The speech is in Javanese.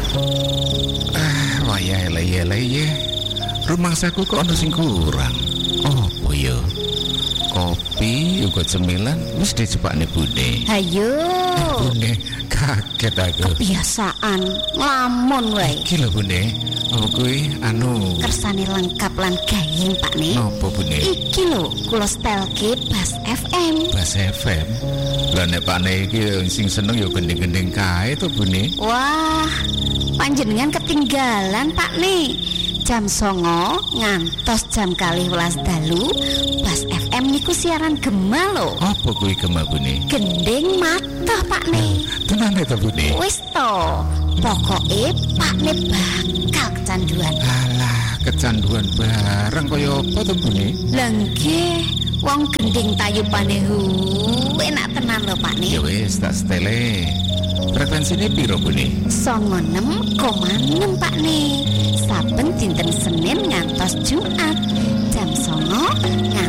Wayah eleh-eleh. Rumangsaku kok ana sing kurang. Opo ya? Kopi uga cemilan wis dijepakne Bune. Hayo. Bune kaget aku. Kebiasaan nglamun wae. Iki lho Bune. Apa kuwi kersane lengkap lan gayeng Pakne. Napa Bune? Iki lho kula setelke Bas FM. Bas FM. Lah nek Pakne iki sing seneng ya gendeng-gendeng kae to Bune. Wah, panjenengan ketinggalan Pakne. Jam 09.00 ngantos jam 12.00 dalu Bas FM niku siaran gema lho. Apa kuwi gema Bune? Gendeng matah Pakne. Tenane to Bune. Wis to, pokoke Pakne bakal kecanduan. Alah, kecanduan bareng kaya apa to Bune? Lah nggih, wong gending tayupane enak tenan lho Pakne. Ya wis tak setele. Frekuensine piro Bune? 96,6 Pakne. Saben dinten Senin ngantos Jumat jam 09.00